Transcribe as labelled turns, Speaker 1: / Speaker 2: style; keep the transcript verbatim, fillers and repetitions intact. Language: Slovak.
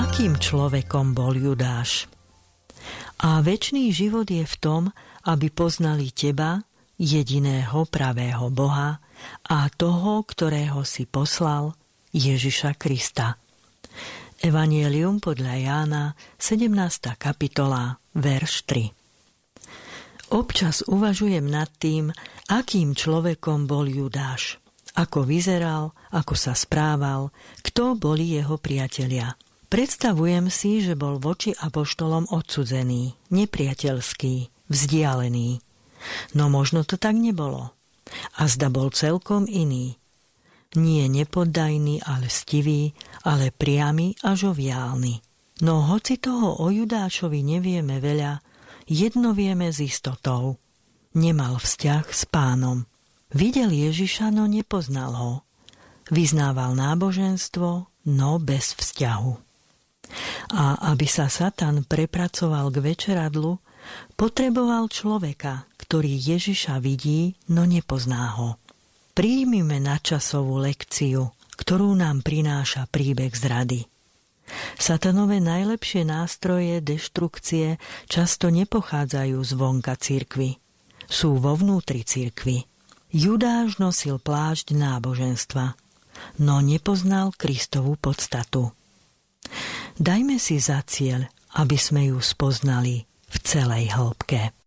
Speaker 1: Akým človekom bol Judáš? A večný život je v tom, aby poznali teba, jediného pravého Boha, a toho, ktorého si poslal, Ježiša Krista. Evangelium podľa Jána, sedemnásta kapitola, verš tri. Občas uvažujem nad tým, akým človekom bol Judáš. Ako vyzeral, ako sa správal, kto boli jeho priatelia. Predstavujem si, že bol voči apoštolom odsudzený, nepriateľský, vzdialený. No možno to tak nebolo. A zda bol celkom iný. Nie nepoddajný a lestivý, ale priamy a žoviálny. No hoci toho o Judášovi nevieme veľa, jedno vieme s istotou. Nemal vzťah s Pánom. Videl Ježiša, no nepoznal ho. Vyznával náboženstvo, no bez vzťahu. A aby sa Satan prepracoval k večeradlu, potreboval človeka, ktorý Ježiša vidí, no nepozná ho. Príjmime nadčasovú lekciu, ktorú nám prináša príbeh zrady. Satanové najlepšie nástroje deštrukcie často nepochádzajú zvonka cirkvi. Sú vo vnútri cirkvi. Judáš nosil plášť náboženstva, no nepoznal Kristovu podstatu. Dajme si za cieľ, aby sme ju spoznali v celej hĺbke.